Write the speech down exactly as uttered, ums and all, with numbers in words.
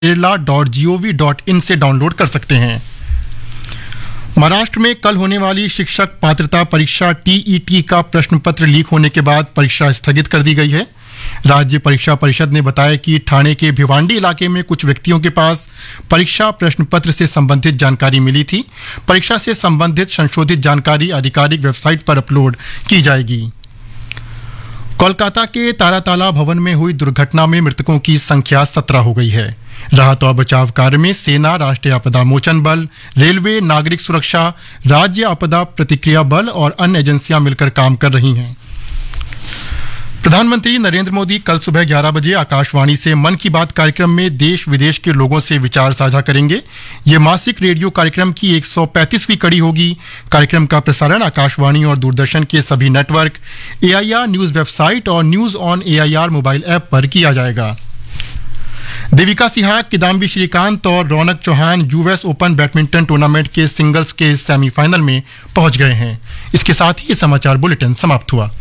Kerala dot G O V dot in से download कर सकते हैं। महाराष्ट्र में कल होने वाली शिक्षक पात्रता परीक्षा टी ई टी का प्रश्न पत्र लीक होने के बाद परीक्षा स्थगित कर दी गई है। राज्य परीक्षा परिषद ने बताया कि ठाणे के भिवांडी इलाके में कुछ व्यक्तियों के पास परीक्षा प्रश्न पत्र से संबंधित जानकारी मिली थी। परीक्षा से संबंधित संशोधित जानकारी आधिकारिक वेबसाइट पर अपलोड की जाएगी। कोलकाता के ताराताला भवन में हुई दुर्घटना में मृतकों की संख्या सत्रह हो गई है। राहत और बचाव कार्य में सेना, राष्ट्रीय आपदा मोचन बल, रेलवे, नागरिक सुरक्षा, राज्य आपदा प्रतिक्रिया बल और अन्य एजेंसियां मिलकर काम कर रही हैं। प्रधानमंत्री नरेंद्र मोदी कल सुबह ग्यारह बजे आकाशवाणी से मन की बात कार्यक्रम में देश विदेश के लोगों से विचार साझा करेंगे। ये मासिक रेडियो कार्यक्रम की एक सौ पैंतीसवीं कड़ी होगी। कार्यक्रम का प्रसारण आकाशवाणी और दूरदर्शन के सभी network, A I R news website और news on A I R mobile app पर किया जाएगा। देविका सिहाग, किदाम्बी श्रीकांत और रौनक Chauhan US open badminton tournament के सिंगल्स के सेमीफाइनल में पहुंच गए हैं। इसके साथ ही ये समाचार बुलेटिन समाप्त हुआ।